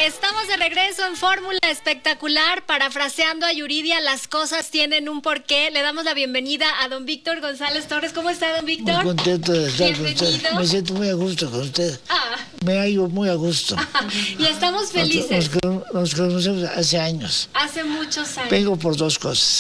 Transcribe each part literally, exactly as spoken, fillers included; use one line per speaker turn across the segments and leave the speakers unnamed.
Estamos de regreso en Fórmula Espectacular, parafraseando a Yuridia, las cosas tienen un porqué. Le damos la bienvenida a don Víctor González Torres. ¿Cómo está, don Víctor?
Muy contento de estar
Bienvenido.
con usted. Me siento muy a gusto con usted.
Ah.
Me ha ido muy a gusto.
Y estamos felices.
Nos, nos, nos conocemos hace años.
Hace muchos años.
Vengo por dos cosas.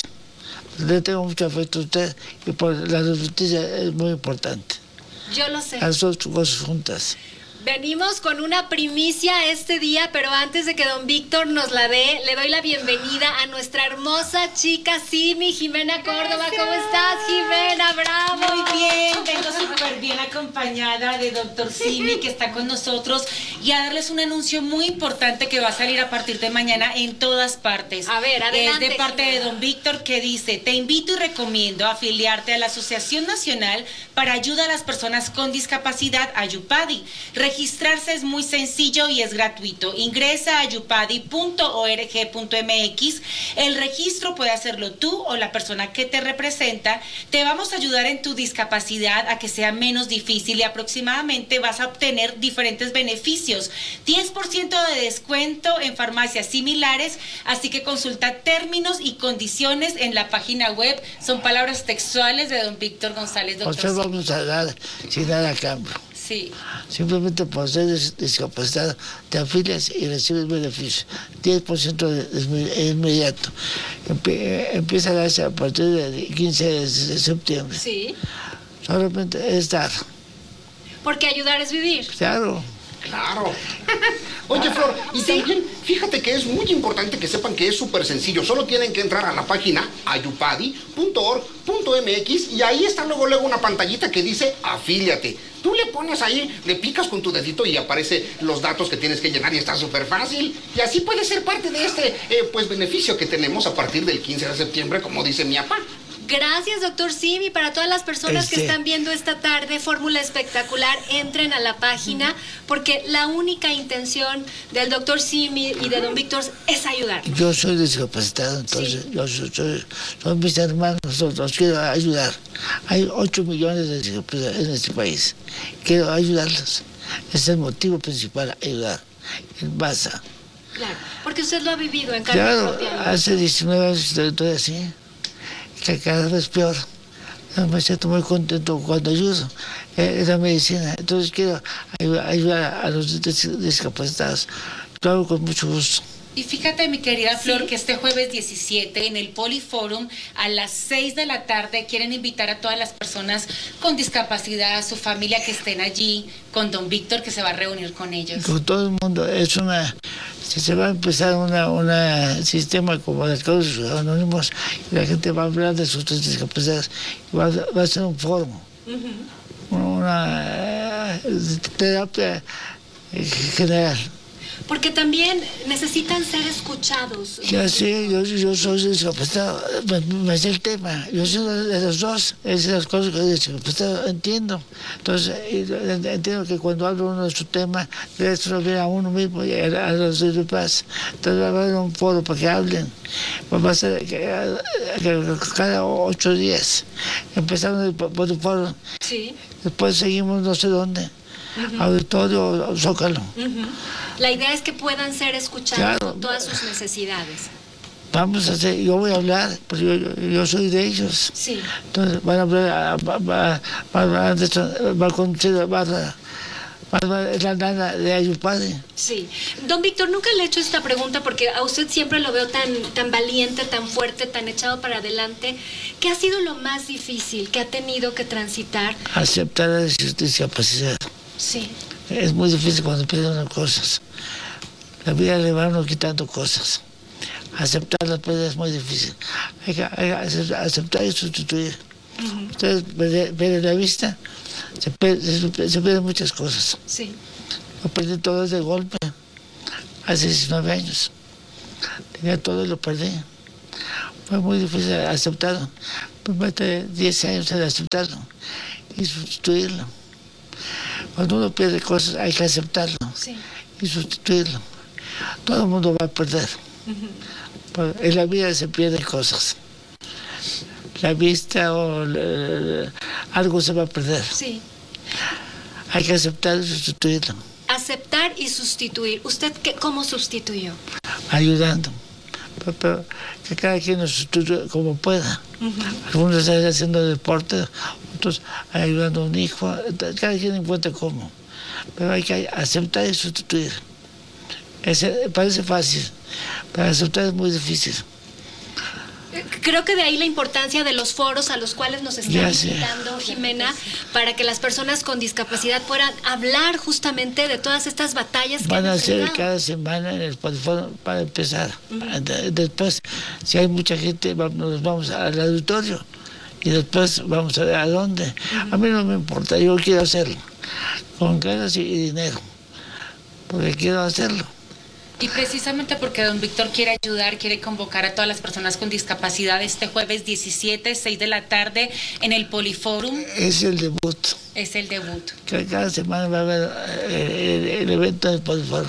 Le tengo mucho afecto a usted y por la justicia es muy importante.
Yo lo sé.
Las dos cosas juntas.
Venimos con una primicia este día, pero antes de que don Víctor nos la dé, le doy la bienvenida a nuestra hermosa chica Simi, Jimena Córdoba.
Gracias.
¿Cómo estás, Jimena? ¡Bravo!
Muy bien, vengo súper bien acompañada de doctor Simi, que está con nosotros, y a darles un anuncio muy importante que va a salir a partir de mañana en todas partes.
A ver, adelante,
Es de parte
Jimena.
de don Víctor, que dice: te invito y recomiendo afiliarte a la Asociación Nacional para Ayuda a las Personas con Discapacidad, AYUPADI. Registrarse es muy sencillo y es gratuito. Ingresa a ayupadi punto org punto mx. El registro puede hacerlo tú o la persona que te representa. Te vamos a ayudar en tu discapacidad a que sea menos difícil, y aproximadamente vas a obtener diferentes beneficios. diez por ciento de descuento en farmacias similares, así que consulta términos y condiciones en la página web. Son palabras textuales de don Víctor González, doctor.
Nosotros
Simi.
vamos a dar sin nada a cambio.
Sí.
Simplemente por ser dis- discapacitado, te afilias y recibes beneficio. diez por ciento de- de- inmediato. Empie- empieza a darse a partir del quince de septiembre.
Sí,
Solamente es dar.
porque ayudar es vivir.
Claro.
Claro. Oye, Flor, y también fíjate que es muy importante que sepan que es súper sencillo. Solo tienen que entrar a la página ayupadi punto org punto mx y ahí está luego luego una pantallita que dice afíliate. Tú le pones ahí, le picas con tu dedito y aparece los datos que tienes que llenar y está súper fácil. Y así puedes ser parte de este eh, pues beneficio que tenemos a partir del quince de septiembre, como dice mi papá.
Gracias, doctor Simi. Para todas las personas que
Este-
están viendo esta tarde Fórmula Espectacular, entren a la página, porque la única intención del doctor Simi y de don Víctor es ayudar.
Yo soy discapacitado, entonces
Sí.
yo soy, soy- son mis hermanos, los, los quiero ayudar. Hay ocho millones de discapacitados en este país. Quiero ayudarlos. Ese es el motivo principal, ayudar. En masa.
Claro, porque usted lo ha vivido en carne
Claro,
propia.
hace diecinueve años estoy, estoy así, que cada vez peor. Yo me siento muy contento cuando ayudo. Eh, Es la medicina. Entonces quiero ayudar, ayudar a los dis- discapacitados. Lo hago con mucho gusto.
Y fíjate, mi querida Flor,
Sí.
que este jueves diecisiete en el Poliforum a las seis de la tarde quieren invitar a todas las personas con discapacidad, a su familia, que estén allí con don Víctor, que se va a reunir con ellos.
Con todo el mundo. Es una. Si se va a empezar un sistema como el Código Anónimos, y la gente va a hablar de sus discapacidades, y va, a- va a ser un foro. Una eh, terapia eh, general.
Porque también necesitan ser escuchados.
Ya sé, yo, yo soy discapacitado, me, me sé el tema, yo soy de los dos, es de las cosas que discapacitado entiendo. Entonces, y, eh, entiendo que cuando habla uno de su tema, debe resolver a uno mismo y a, a los demás. Entonces, va a haber un foro para que hablen. Va a ser que, eh, que cada ocho días. Empezamos por por el foro,
Sí.
después seguimos no sé dónde, auditorio o Zócalo.
Ujú. La idea es que puedan ser escuchados
Claro.
con todas sus necesidades.
Vamos a hacer, yo voy a hablar, porque yo, yo, yo soy de ellos.
Sí.
Entonces van a hablar, va, va, va, va, va a conocer, va a, va a, es la nana de Ayupadi.
Sí. Don Víctor, nunca le he hecho esta pregunta porque a usted siempre lo veo tan, tan valiente, tan fuerte, tan echado para adelante. ¿Qué ha sido lo más difícil que ha tenido que transitar?
Aceptar la discapacidad.
Sí.
Es muy difícil cuando pierden cosas. La vida le va a uno quitando cosas. Aceptar la pérdida es muy difícil. Hay que, hay que aceptar y sustituir. Ustedes ven la vista, se pierden, se pierden muchas cosas.
Sí.
Lo perdí todo de golpe, hace diecinueve años. Tenía todo y lo perdí. Fue muy difícil aceptarlo. Me mete diez años en aceptarlo y sustituirlo. Cuando uno pierde cosas hay que aceptarlo
Sí.
y sustituirlo. Todo el mundo va a perder. Pero en la vida se pierden cosas. La vista o la- algo se va a perder.
Sí.
Hay que aceptar y sustituirlo.
aceptar y sustituir. ¿Usted qué, cómo sustituyó?
Ayudando. Pero, pero que cada quien nos sustituya como pueda. Uh-huh. Algunos están haciendo deporte, otros ayudando a un hijo. Cada quien encuentra cómo. Pero hay que aceptar y sustituir. Ese, parece fácil, pero aceptar es muy difícil.
Creo que de ahí la importancia de los foros a los cuales nos está invitando Jimena, para que las personas con discapacidad puedan hablar justamente de todas estas batallas que
van a hacer
enfrentado.
cada semana en el foro para empezar. Uh-huh. Después, si hay mucha gente, nos vamos al auditorio y después vamos a ver a dónde. Uh-huh. A mí no me importa, yo quiero hacerlo, con ganas y dinero, porque quiero hacerlo.
Y precisamente porque don Víctor quiere ayudar, quiere convocar a todas las personas con discapacidad este jueves diecisiete, seis de la tarde, en el Poliforum.
Es el debut.
Es el debut.
Cada semana va a haber el, el evento del Poliforum.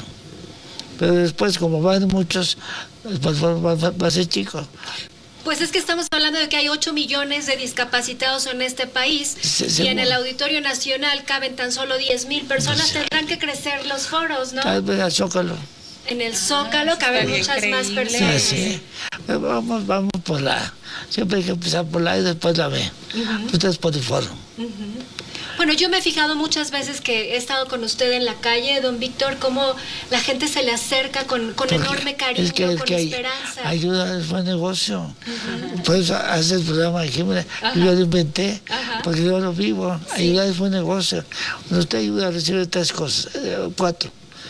Pero después, como van muchos, el Poliforum va, va a ser chico.
Pues es que estamos hablando de que hay ocho millones de discapacitados en este país,
se,
y
se
en el Auditorio Nacional caben tan solo diez mil personas. Se... Tendrán que crecer los foros, ¿no?
Tal vez al Zócalo.
En el Zócalo ah, caben muchas increíble. Más personas.
Sí, sí. Vamos, vamos por la. Siempre hay que empezar por la A y después la B. Uh-huh. Usted es por el foro.
Uh-huh. Bueno, yo me he fijado muchas veces que he estado con usted en la calle, don Víctor, cómo la gente se le acerca con, con enorme cariño,
es que, es
con
que
esperanza.
Ayuda es buen negocio. Uh-huh. Por eso hace el programa de Jimena. Uh-huh. Yo lo inventé, uh-huh. porque yo lo vivo. Sí. Ayudar es buen negocio. Cuando usted ayuda, recibe tres cosas, eh, cuatro.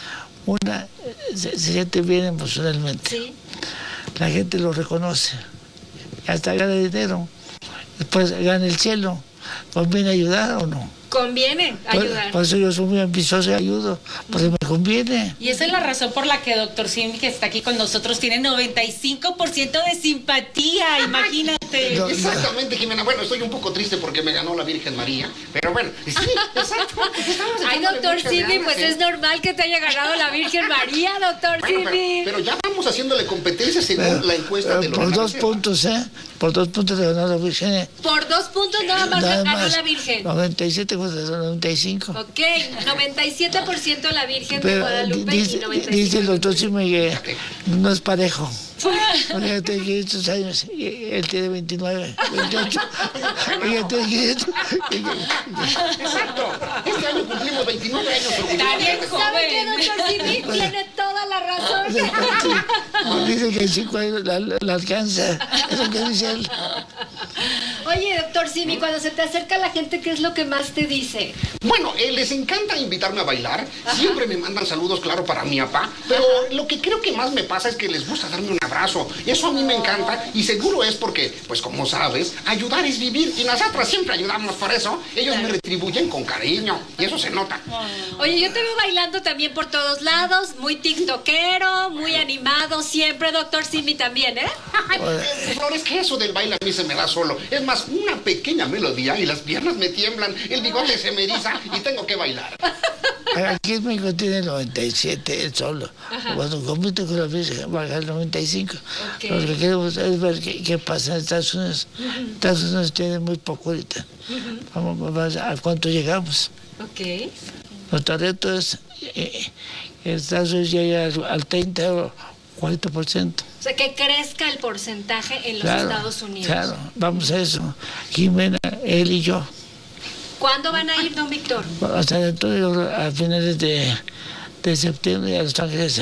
Una, se, se siente bien emocionalmente. ¿Sí? La gente lo reconoce. Hasta gana dinero. Después gana el cielo. ¿Conviene ayudar o no?
Conviene ayudar.
Por, por eso yo soy muy ambicioso y ayudo, porque me conviene.
Y esa es la razón por la que doctor Simi, que está aquí con nosotros, tiene noventa y cinco por ciento de simpatía, imagínate.
No, exactamente, Jimena. Bueno, estoy un poco triste porque me ganó la Virgen María, pero bueno, sí, exacto.
Ay, doctor Simi, pues ¿eh? Es normal que te haya ganado la Virgen María, doctor
bueno,
Simi.
Pero, pero ya vamos haciéndole competencia según pero, la encuesta de los
Por dos puntos, ¿eh? Por dos puntos te ganó la Virgen.
Por dos puntos nada más nada ganó más, la Virgen.
noventa y siete contra noventa y cinco.
Ok, noventa y siete por ciento la Virgen pero, de Guadalupe
dice,
y noventa y cinco.
Dice el doctor Simi que no es parejo. Porque tiene quinientos años y él tiene veintinueve, veintiocho. Ella tiene quinientos.
Exacto. Este año cumplimos veintinueve años.
Está bien joven.
¿Sabe qué, doctor Simi? Tiene toda la razón.
Dice que en cinco años la, la alcanza. Eso que dice él.
Oye, doctor Simi, cuando se te acerca la gente, ¿qué es lo que más te dice?
Bueno, eh, les encanta invitarme a bailar. Ajá. Siempre me mandan saludos, claro, para mi papá. Pero ajá. Lo que creo que más me pasa es que les gusta darme un abrazo. Eso a mí me encanta y seguro es porque, pues como sabes, ayudar es vivir. Y nosotros siempre ayudamos por eso. Ellos claro. Me retribuyen con cariño y eso se nota.
Oye, yo te veo bailando también por todos lados. Muy tiktokero, muy animado siempre, doctor Simi también, ¿eh?
Flores, que eso del baile a mí se me da solo. Es más, una pequeña melodía y las piernas me tiemblan, el bigote se me eriza y tengo que bailar.
Aquí en México tiene noventa y siete él solo. Ajá. Cuando compite con la Virgen baja el noventa y cinco. Okay. Lo que queremos es ver qué, qué pasa en Estados Unidos. Uh-huh. Estados Unidos tiene muy poco ahorita. Uh-huh. Vamos, vamos a cuánto llegamos.
Okay.
Nuestro reto es eh, que Estados Unidos llegue al, al treinta o cuarenta por ciento.
O sea, que crezca el porcentaje en los
claro,
Estados Unidos.
Claro, vamos a eso. Jimena, él y yo.
¿Cuándo van a ir, don Víctor?
Hasta dentro de, a finales de, de septiembre a Los Ángeles,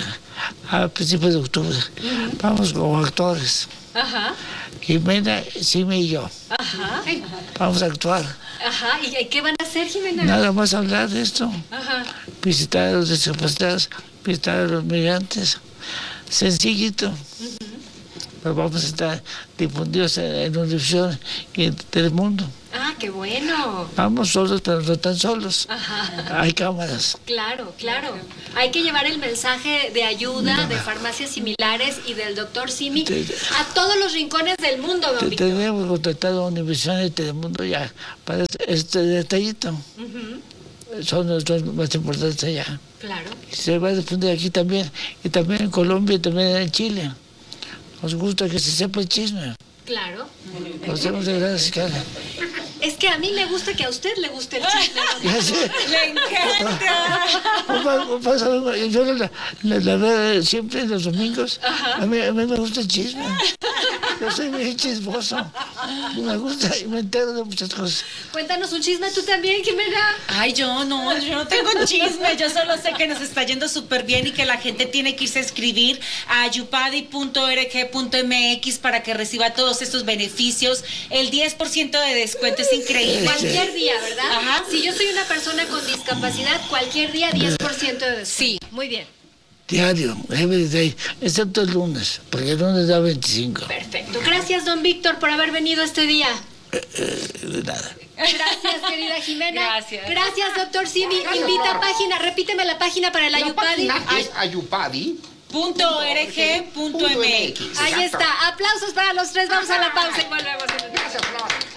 a principios de octubre. Uh-huh. Vamos como actores. Ajá. Jimena, Simi y yo. Ajá. Vamos a actuar.
Ajá. ¿Y qué van a hacer, Jimena?
Nada más hablar de esto. Ajá. Visitar a los discapacitados, visitar a los migrantes. Sencillito. Uh-huh. Pero vamos a estar difundidos en Univisión y en Telemundo.
Ah, qué bueno.
Vamos solos, pero no tan solos. Ajá. Hay cámaras.
Claro, claro. Hay que llevar el mensaje de ayuda, no. de farmacias similares y del doctor Simi te, a todos los rincones del mundo, don Víctor.
Tenemos contratado a Univisión y Telemundo ya para este detallito. Uh-huh. Son los dos más importantes allá. Claro. Y se va a difundir aquí también. Y también en Colombia y también en Chile. Nos gusta que se sepa el chisme.
Claro.
Nos hacemos de gran escala.
Es, que a mí me gusta que a usted le guste el chisme.
Ya sé.
Le encanta.
Pa- pasa algo, yo la, la, la veo siempre los domingos. A mí, a mí me gusta el chisme. Yo soy muy chismoso. Y me gusta y me entero de muchas cosas.
Cuéntanos un chisme tú también, Jimena.
Ay, yo no, yo no tengo chisme, yo solo sé que nos está yendo súper bien y que la gente tiene que irse a escribir a ayupadi punto org punto m x para que reciba todos estos beneficios. El diez por ciento de descuento es increíble.
Cualquier día, ¿verdad?
Ajá.
Si yo soy una persona con discapacidad, cualquier día diez por ciento de descuento.
Sí.
Muy bien.
Diario, every day, excepto el lunes, porque el lunes da veinticinco.
Perfecto. Gracias, don Víctor, por haber venido este día.
Eh, eh, de nada.
Gracias, querida Jimena.
Gracias.
Gracias, doctor Simi.
Gracias,
Invita
Flor.
página, repíteme la página para el
La
Ayupadi.
página es ayupadi
punto org punto m x.
Ahí
Exacto.
está. Aplausos para los tres. Vamos a la pausa y volvemos.
Gracias, Flor.